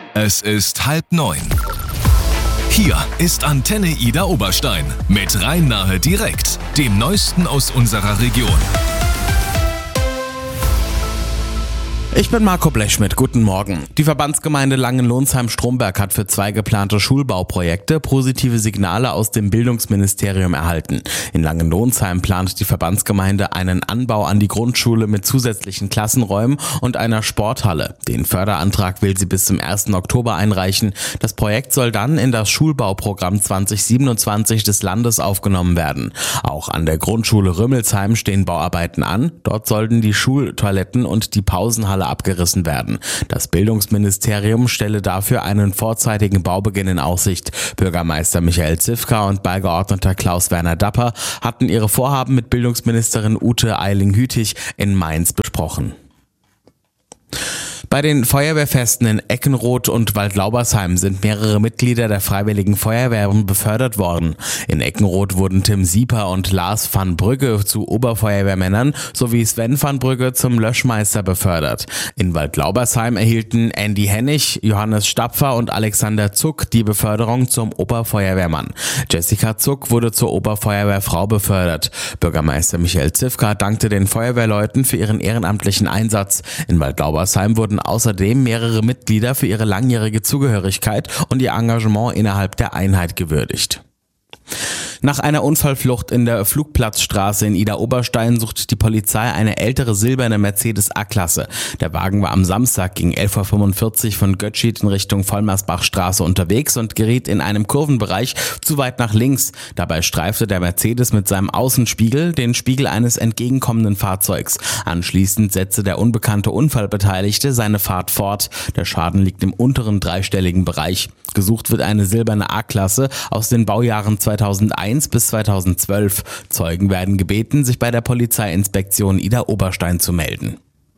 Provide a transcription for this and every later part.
Es ist 8:30. Hier ist Antenne Ida Oberstein mit Rhein-Nahe direkt, dem Neuesten aus unserer Region. Ich bin Marco Blechschmidt, guten Morgen. Die Verbandsgemeinde Langenlonsheim-Stromberg hat für 2 geplante Schulbauprojekte positive Signale aus dem Bildungsministerium erhalten. In Langenlonsheim plant die Verbandsgemeinde einen Anbau an die Grundschule mit zusätzlichen Klassenräumen und einer Sporthalle. Den Förderantrag will sie bis zum 1. Oktober einreichen. Das Projekt soll dann in das Schulbauprogramm 2027 des Landes aufgenommen werden. Auch an der Grundschule Rümmelsheim stehen Bauarbeiten an. Dort sollten die Schultoiletten und die Pausenhalle abgerissen werden. Das Bildungsministerium stelle dafür einen vorzeitigen Baubeginn in Aussicht. Bürgermeister Michael Zifka und Beigeordneter Klaus-Werner Dapper hatten ihre Vorhaben mit Bildungsministerin Ute Eiling-Hütig in Mainz besprochen. Bei den Feuerwehrfesten in Eckenroth und Waldlaubersheim sind mehrere Mitglieder der Freiwilligen Feuerwehren befördert worden. In Eckenroth wurden Tim Sieper und Lars van Brügge zu Oberfeuerwehrmännern sowie Sven van Brügge zum Löschmeister befördert. In Waldlaubersheim erhielten Andy Hennig, Johannes Stapfer und Alexander Zuck die Beförderung zum Oberfeuerwehrmann. Jessica Zuck wurde zur Oberfeuerwehrfrau befördert. Bürgermeister Michael Zifka dankte den Feuerwehrleuten für ihren ehrenamtlichen Einsatz. In Waldlaubersheim wurden außerdem mehrere Mitglieder für ihre langjährige Zugehörigkeit und ihr Engagement innerhalb der Einheit gewürdigt. Nach einer Unfallflucht in der Flugplatzstraße in Ida-Oberstein sucht die Polizei eine ältere silberne Mercedes A-Klasse. Der Wagen war am Samstag gegen 11.45 Uhr von Götschied in Richtung Vollmersbachstraße unterwegs und geriet in einem Kurvenbereich zu weit nach links. Dabei streifte der Mercedes mit seinem Außenspiegel den Spiegel eines entgegenkommenden Fahrzeugs. Anschließend setzte der unbekannte Unfallbeteiligte seine Fahrt fort. Der Schaden liegt im unteren dreistelligen Bereich. Gesucht wird eine silberne A-Klasse aus den Baujahren 2001 bis 2012. Zeugen werden gebeten, sich bei der Polizeiinspektion Ida-Oberstein zu melden.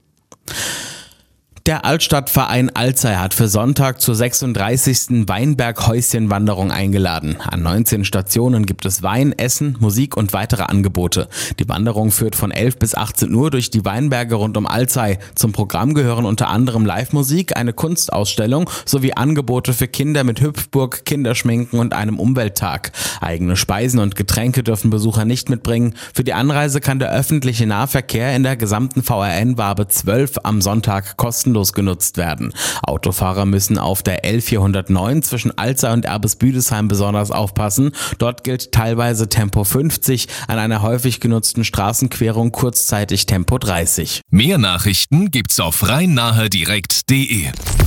Der Altstadtverein Alzey hat für Sonntag zur 36. Weinberg-Häuschen-Wanderung eingeladen. An 19 Stationen gibt es Wein, Essen, Musik und weitere Angebote. Die Wanderung führt von 11 bis 18 Uhr durch die Weinberge rund um Alzey. Zum Programm gehören unter anderem Live-Musik, eine Kunstausstellung sowie Angebote für Kinder mit Hüpfburg, Kinderschminken und einem Umwelttag. Eigene Speisen und Getränke dürfen Besucher nicht mitbringen. Für die Anreise kann der öffentliche Nahverkehr in der gesamten VRN-Wabe 12 am Sonntag kostenlos genutzt werden. Autofahrer müssen auf der L409 zwischen Alzey und Erbesbüdesheim besonders aufpassen. Dort gilt teilweise Tempo 50, an einer häufig genutzten Straßenquerung kurzzeitig Tempo 30. Mehr Nachrichten gibt's auf rhein-nahe-direkt.de.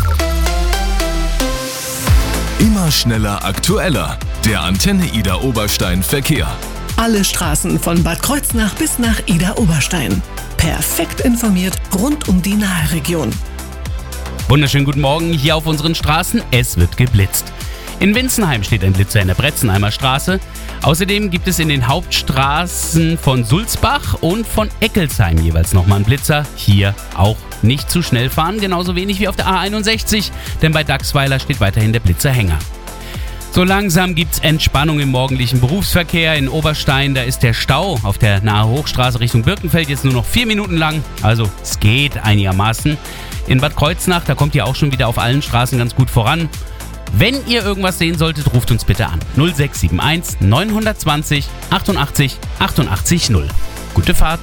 Immer schneller, aktueller. Der Antenne Ida Oberstein Verkehr. Alle Straßen von Bad Kreuznach bis nach Ida Oberstein. Perfekt informiert rund um die Nahe-Region. Wunderschönen guten Morgen hier auf unseren Straßen. Es wird geblitzt. In Winzenheim steht ein Blitzer in der Bretzenheimer Straße. Außerdem gibt es in den Hauptstraßen von Sulzbach und von Eckelsheim jeweils nochmal einen Blitzer. Hier auch nicht zu schnell fahren, genauso wenig wie auf der A61, denn bei Dachsweiler steht weiterhin der Blitzerhänger. So langsam gibt's Entspannung im morgendlichen Berufsverkehr. In Oberstein, da ist der Stau auf der Nahe Hochstraße Richtung Birkenfeld jetzt nur noch 4 Minuten lang. Also es geht einigermaßen. In Bad Kreuznach, da kommt ihr auch schon wieder auf allen Straßen ganz gut voran. Wenn ihr irgendwas sehen solltet, ruft uns bitte an. 0671 920 88 88 0. Gute Fahrt.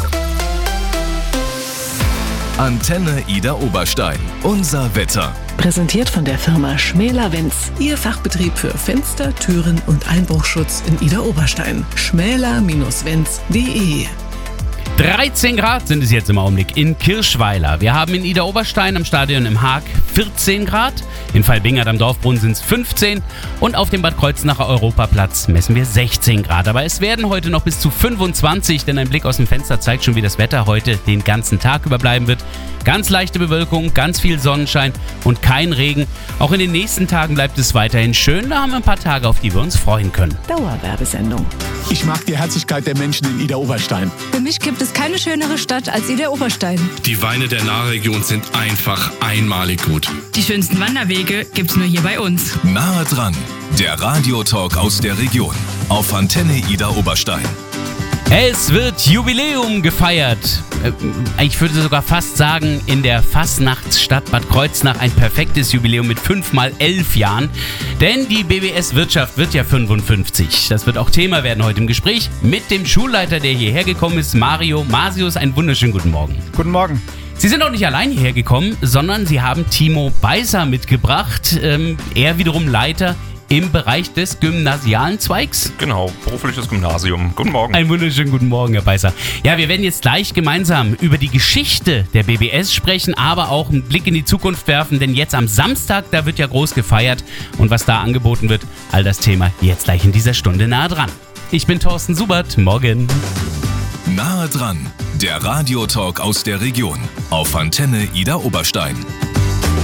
Antenne Ida Oberstein. Unser Wetter. Präsentiert von der Firma Schmäler-Wenz. Ihr Fachbetrieb für Fenster, Türen und Einbruchschutz in Ida Oberstein. schmäler-wenz.de 13 Grad sind es jetzt im Augenblick in Kirschweiler. Wir haben in Ida Oberstein am Stadion im Haag 14 Grad. In Veilbingert am Dorfbrunnen sind es 15 und auf dem Bad Kreuznacher Europaplatz messen wir 16 Grad. Aber es werden heute noch bis zu 25, denn ein Blick aus dem Fenster zeigt schon, wie das Wetter heute den ganzen Tag über bleiben wird. Ganz leichte Bewölkung, ganz viel Sonnenschein und kein Regen. Auch in den nächsten Tagen bleibt es weiterhin schön. Da haben wir ein paar Tage, auf die wir uns freuen können. Dauerwerbesendung. Ich mag die Herzlichkeit der Menschen in Ida Oberstein. Für mich gibt es keine schönere Stadt als Ida Oberstein. Die Weine der Nahregion sind einfach einmalig gut. Die schönsten Wanderwege gibt's nur hier bei uns. Nahe dran, der Radiotalk aus der Region auf Antenne Ida Oberstein. Es wird Jubiläum gefeiert. Ich würde sogar fast sagen, in der Fastnachtsstadt Bad Kreuznach ein perfektes Jubiläum mit 5 mal 11 Jahren. Denn die BBS Wirtschaft wird ja 55. Das wird auch Thema werden heute im Gespräch mit dem Schulleiter, der hierher gekommen ist, Mario Masius. Einen wunderschönen guten Morgen. Guten Morgen. Sie sind auch nicht allein hierher gekommen, sondern Sie haben Timo Beiser mitgebracht. Er wiederum Leiter im Bereich des gymnasialen Zweigs. Genau, berufliches Gymnasium. Guten Morgen. Einen wunderschönen guten Morgen, Herr Beiser. Ja, wir werden jetzt gleich gemeinsam über die Geschichte der BBS sprechen, aber auch einen Blick in die Zukunft werfen, denn jetzt am Samstag, da wird ja groß gefeiert und was da angeboten wird, all das Thema jetzt gleich in dieser Stunde nahe dran. Ich bin Thorsten Subert, morgen. Nahe dran, der Radiotalk aus der Region auf Antenne Idar Oberstein.